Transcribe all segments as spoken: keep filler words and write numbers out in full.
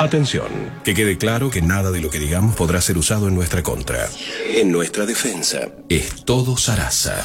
Atención, que quede claro que nada de lo que digamos podrá ser usado en nuestra contra. En nuestra defensa, es todo Sarasa.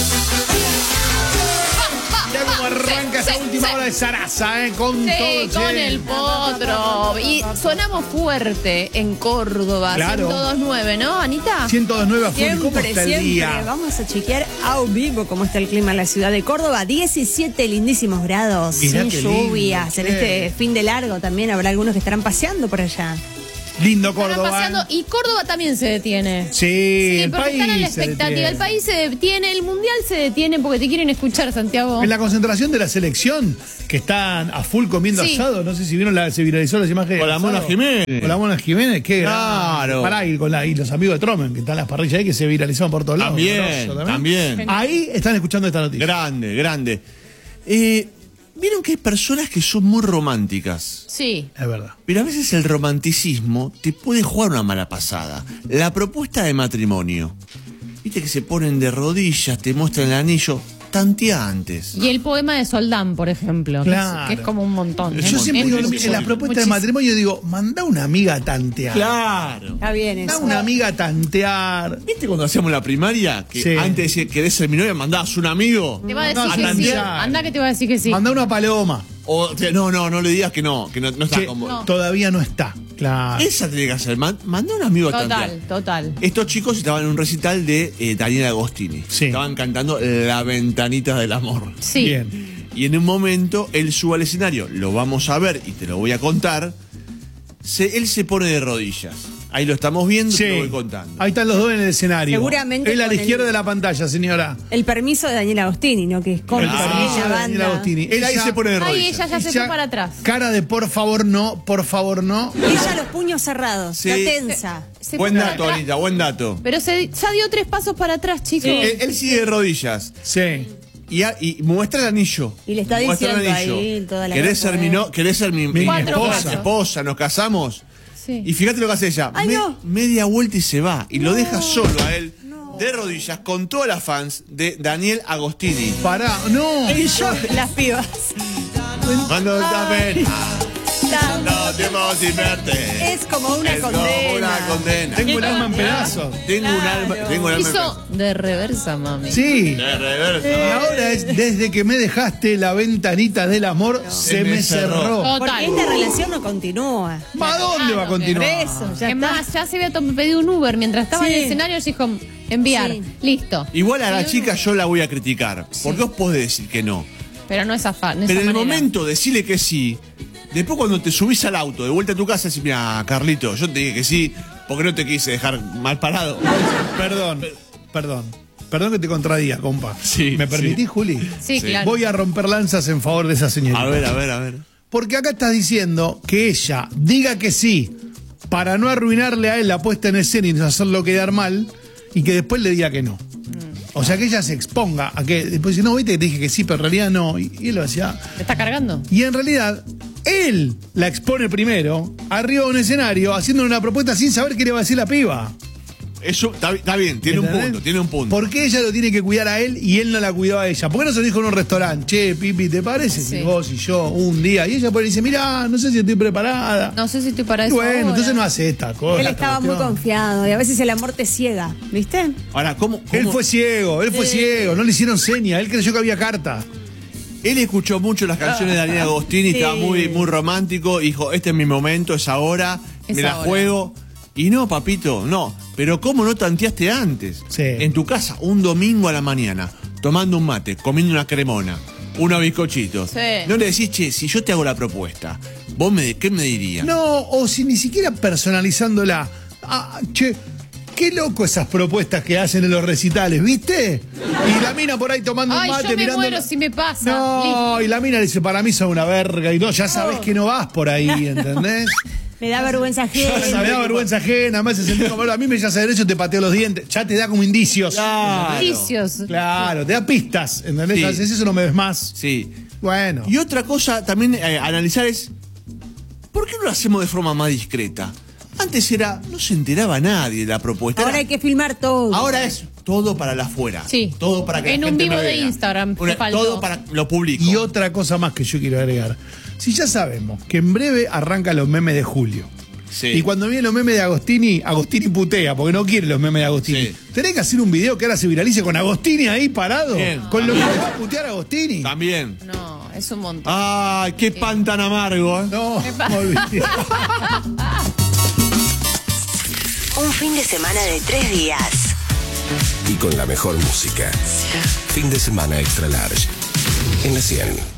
Ya como arranca esa última hora de Sarasa, ¿eh? Con Sí, todo, con che. el potro. Y sonamos fuerte en Córdoba. Claro. ciento dos nueve, ¿no, Anita? ciento dos nueve a full. ¿Cómo Siempre, está el siempre. día? Vamos a chequear a vivo cómo está el clima en la ciudad de Córdoba. diecisiete lindísimos grados, Mirá sin qué lindo, lluvias. En che. este fin de largo también habrá algunos que estarán paseando por allá. Lindo Estarán Córdoba. paseando ¿eh? y Córdoba también se detiene. Sí, Sí, el porque país están a la se expectativa. detiene. El país se detiene, el mundial se detiene porque te quieren escuchar, Santiago. En la concentración de la selección, que están a full comiendo Sí. asado, no sé si vieron, la, se viralizó las imágenes. Con del la Mona asado. Jiménez. Con la Mona Jiménez, qué Claro. gran- Pará, y con la, y los amigos de Tromen, que están en las parrillas ahí, que se viralizaron por todos lados. También, Grosso también. Ahí están escuchando esta noticia. Grande, grande. Eh, Vieron que hay personas que son muy románticas. Sí. Es verdad. Pero a veces el romanticismo te puede jugar una mala pasada. La propuesta de matrimonio. Viste que se ponen de rodillas, te muestran el anillo. Tantea antes. Y el poema de Soldán, por ejemplo, que es- Claro. que, es, como un montón. Yo Es- siempre es digo, muchísimo. en las propuestas de Muchísimo. matrimonio digo, manda una amiga a tantear. Claro. Está bien Da eso. una amiga a tantear. ¿Viste cuando hacíamos la primaria? Que Sí. antes de decir querés ser mi novia, mandabas un amigo. Te va a decir No, que sí. tantear. Anda que te va a decir que sí. Manda una paloma. O, o sea, no, no, no le digas que no, que no, no está Che, con vos. No. todavía no está. Claro. Esa tiene que hacer. Man- Manda un amigo a Total, tantear. total. Estos chicos estaban en un recital de eh, Daniela Agostini. Sí. Estaban cantando La Ventanita del Amor. Sí. Bien. Y en un momento él sube al escenario, lo vamos a ver y te lo voy a contar. Se- él se pone de rodillas. Ahí lo estamos viendo, Sí. te lo voy contando. Ahí están los dos en el escenario. Seguramente Él a la con el- izquierda de la pantalla, señora. El permiso de Daniel Agostini, ¿no? Que es con El Ah, permiso de la Daniela banda. Agostini. Él ahí Ella- se pone de Ay, rodillas. ella ya se ella- fue para atrás. Cara de por favor no, por favor no. Ella los puños cerrados, Sí. está tensa. Se Buen fue para dato, atrás. Anita, buen dato. Pero se, ya dio tres pasos para atrás, chicos. Él, él sigue de rodillas Sí. y, a- y muestra el anillo. Y le está Muestra el diciendo anillo. ahí toda la ¿Querés cosa, ser, mi, eh. no- ¿Querés ser mi, mi Cuatro esposa? pasos. esposa? ¿Nos casamos? Sí. Y fíjate lo que hace ella. Ay, no. Media vuelta y se va. Y lo deja solo a él, de rodillas, con todas las fans de Daniel Agostini. Pará, no. Las pibas. Cuando está ven, Está- no tiempo sin verte. Es como una Es como condena. una condena. Tengo el alma en pedazos. Tengo un alma, tengo un alma en Hizo de reversa, mami. Sí. De reversa. Y ahora es desde que me dejaste la ventanita del amor, se me me cerró. cerró. Porque Total. esta relación no continúa. ¿A dónde va a continuar? Eso, ya Es está. más, ya se había tom- pedido un Uber mientras estaba Sí. en el escenario. Se dijo, enviar. Sí. Listo. Igual a la chica yo la voy a criticar. Porque vos podés decir que no. Pero no es afán. Pero en el momento decirle que sí. Después cuando te subís al auto, de vuelta a tu casa, decís, mira, Carlito, yo te dije que sí, porque no te quise dejar mal parado. Perdón, perdón. Perdón que te contradiga, compa. Sí, ¿Me permitís, sí. Juli? Sí, Sí. claro. Voy a romper lanzas en favor de esa señorita. A ver, a ver, a ver. Porque acá estás diciendo que ella diga que sí para no arruinarle a él la puesta en escena y no hacerlo quedar mal y que después le diga que no. O sea, que ella se exponga a que después dice, no, viste que te dije que sí, pero en realidad no. Y, y él lo decía. ¿Te está cargando? Y en realidad, él la expone primero, arriba de un escenario, haciéndole una propuesta sin saber qué le va a decir la piba. Eso está, está bien, tiene un ¿Entendés? punto, tiene un punto. ¿Por qué ella lo tiene que cuidar a él y él no la cuidó a ella? ¿Por qué no se lo dijo en un restaurante? Che, Pipi, ¿te parece Sí. si vos y yo un día? Y ella por ahí dice, mirá, no sé si estoy preparada. No sé si estoy para Y eso. bueno, ahora. entonces no hace esta cosa. Él esta estaba muy cuestión. confiado y a veces el amor te ciega, ¿viste? Ahora, ¿cómo, cómo- Él fue ciego, él fue ciego, no le hicieron seña, él creyó que había carta. Él escuchó mucho las canciones de Daniel Agostini, Sí. estaba muy, muy romántico, dijo, este es mi momento, es ahora, Es me la ahora. juego. Y no, papito, no. Pero ¿cómo no tanteaste antes? Sí. En tu casa, un domingo a la mañana, tomando un mate, comiendo una cremona, unos bizcochitos. Sí. No le decís, che, si yo te hago la propuesta, ¿vos me, qué me dirías? No, o si ni siquiera personalizándola. Ah, che, qué loco esas propuestas que hacen en los recitales, ¿viste? Y la mina por ahí tomando Ay, un mate yo me mirando. muero si me pasa. No, Listo. y la mina dice, para mí son una verga. Y no, ya sabes que no vas por ahí, ¿entendés? Me da vergüenza Ya ajena. me da vergüenza ajena, me hace sentir como a mí me hace derecho, te pateo los dientes. Ya te da como indicios. Claro. Indicios. Claro, te da pistas, ¿entendés? Sí. Haces eso, no me ves más. Sí. Bueno. Y otra cosa también eh, analizar es, ¿por qué no lo hacemos de forma más discreta? Antes era, no se enteraba nadie de la propuesta. Ahora Era- hay que filmar todo. Ahora es todo para la afuera. Sí. Todo para que la En un gente vivo me de vea. Instagram, te Una- faltó. todo para lo publico. Y otra cosa más que yo quiero agregar. Si ya sabemos que en breve arrancan los memes de Julio. Sí. Y cuando vienen los memes de Agostini, Agostini putea, porque no quiere los memes de Agostini. Sí. Tenés que hacer un video que ahora se viralice con Agostini ahí parado. Bien. Con lo que le va a putear a Agostini. También. No, es un montón. Ay, qué pan tan amargo, ¿eh? No, ¿Qué pasa? no olvides. Un fin de semana de tres días. Y con la mejor música. Fin de semana extra large. En la cien.